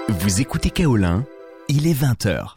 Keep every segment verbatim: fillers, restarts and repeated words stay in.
Vous écoutez Kaolin, il est vingt heures.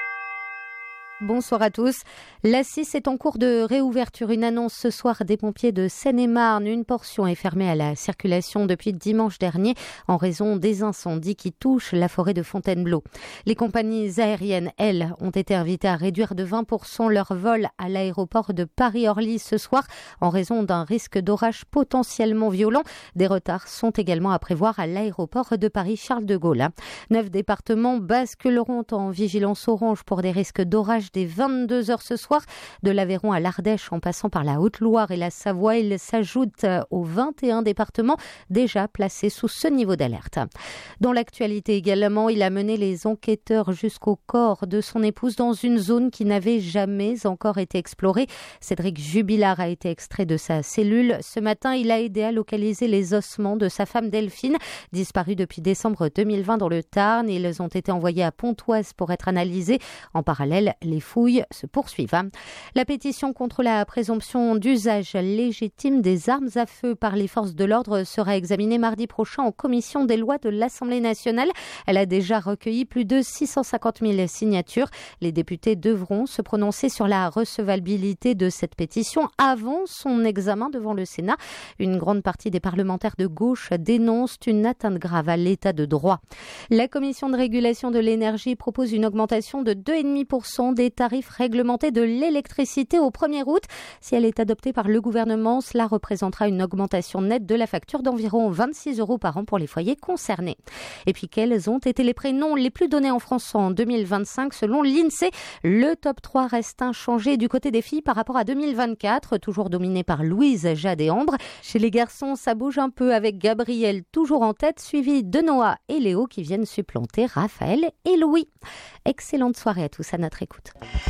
Bonsoir à tous. La six est en cours de réouverture. Une annonce ce soir des pompiers de Seine-et-Marne. Une portion est fermée à la circulation depuis dimanche dernier en raison des incendies qui touchent la forêt de Fontainebleau. Les compagnies aériennes, elles, ont été invitées à réduire de vingt pour cent leur vol à l'aéroport de Paris-Orly ce soir en raison d'un risque d'orage potentiellement violent. Des retards sont également à prévoir à l'aéroport de Paris-Charles de Gaulle. Neuf départements basculeront en vigilance orange pour des risques d'orage dès vingt-deux heures ce soir. De l'Aveyron à l'Ardèche en passant par la Haute-Loire et la Savoie, il s'ajoute aux vingt et un départements déjà placés sous ce niveau d'alerte. Dans l'actualité également, il a mené les enquêteurs jusqu'au corps de son épouse dans une zone qui n'avait jamais encore été explorée. Cédric Jubilard a été extrait de sa cellule. Ce matin, il a aidé à localiser les ossements de sa femme Delphine, disparue depuis décembre deux mille vingt dans le Tarn. Ils ont été envoyés à Pontoise pour être analysés. En parallèle, les fouilles se poursuivent. La pétition contre la présomption d'usage légitime des armes à feu par les forces de l'ordre sera examinée mardi prochain en commission des lois de l'Assemblée nationale. Elle a déjà recueilli plus de six cent cinquante mille signatures. Les députés devront se prononcer sur la recevabilité de cette pétition avant son examen devant le Sénat. Une grande partie des parlementaires de gauche dénoncent une atteinte grave à l'état de droit. La Commission de régulation de l'énergie propose une augmentation de deux virgule cinq pour cent des tarifs réglementés de l'électricité au premier août. Si elle est adoptée par le gouvernement, cela représentera une augmentation nette de la facture d'environ vingt-six euros par an pour les foyers concernés. Et puis, quels ont été les prénoms les plus donnés en France en deux mille vingt-cinq selon l'INSEE? Le top trois reste inchangé du côté des filles par rapport à deux mille vingt-quatre, toujours dominé par Louise, Jade et Ambre. Chez les garçons, ça bouge un peu avec Gabriel toujours en tête, suivi de Noah et Léo qui viennent supplanter Raphaël et Louis. Excellente soirée à tous à notre écoute.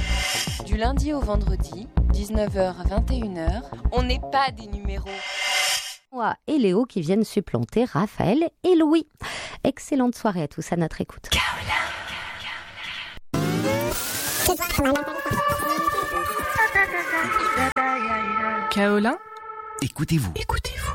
Du lundi au vendredi, dix-neuf heures à vingt et une heures, on n'est pas des numéros. Noah et Léo qui viennent supplanter Raphaël et Louis. Excellente soirée à tous à notre écoute. Kaolin, Écoutez-vous. écoutez-vous.